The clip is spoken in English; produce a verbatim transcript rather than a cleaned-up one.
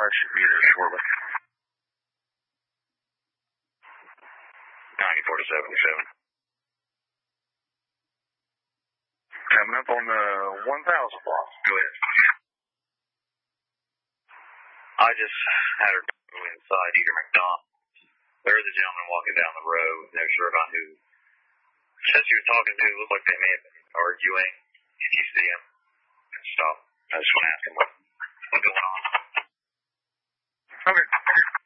I should be there shortly. ninety-four to seventy-seven. Coming up on the one thousand block. Go ahead. I just had her go inside Eater McDonald. There was a gentleman walking down the road. No sure about who. Said she was talking to. Looked like they may have been arguing. If you see him, stop. I just want to ask him what, what's going on. Okay.